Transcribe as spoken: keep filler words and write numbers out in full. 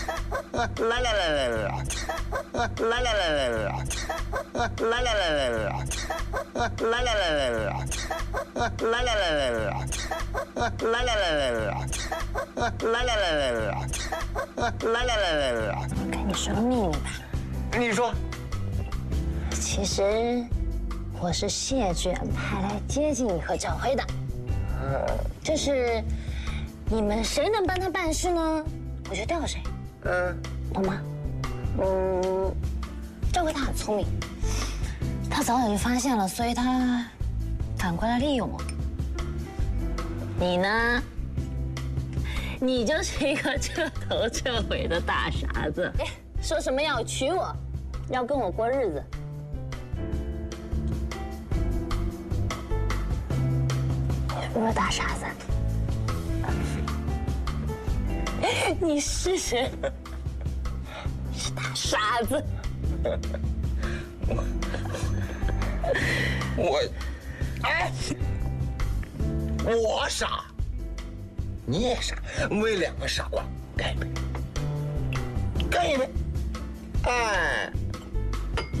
来来来来来来，来来来来来，来来来来来，来来来来来，来来来来来，来来来来来，来来来来来，来来来来来。 我跟你说个秘密吧。 你说。 其实我是谢卷派来接近你和赵辉的。就是你们谁能帮他办事呢，我就调谁。嗯，懂吗？嗯，赵辉他很聪明，他早早就发现了，所以他赶过来利用我。你呢？你就是一个彻头彻尾的大傻子。哎，说什么要娶我，要跟我过日子。是不是大傻子？你试试，是大傻子。 我，哎，我傻，你也傻，我们两个傻瓜，干一杯，干一杯，哎，